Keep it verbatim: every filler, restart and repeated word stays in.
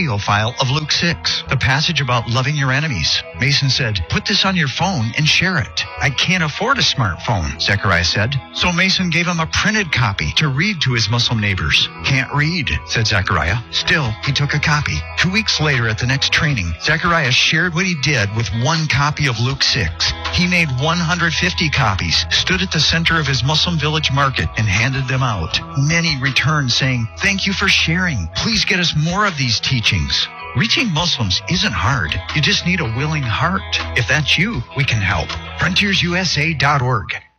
audio file of Luke six, the passage about loving your enemies. Mason said, put this on your phone and share it. I can't afford a smartphone, Zechariah said. So Mason gave him a printed copy to read to his Muslim neighbors. Can't read, said Zechariah. Still, he took a copy. Two weeks later at the next training, Zechariah shared what he did with one copy of Luke six. He made one hundred fifty copies, stood at the center of his Muslim village market, and handed them out. Many returned saying, thank you for sharing. Please get us more of these teachings. Reaching Muslims isn't hard. You just need a willing heart. If that's you, we can help. frontiers u s a dot org.